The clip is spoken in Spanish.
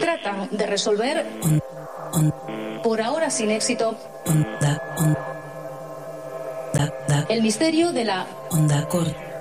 tratan de resolver, por ahora sin éxito, el misterio de la onda corta.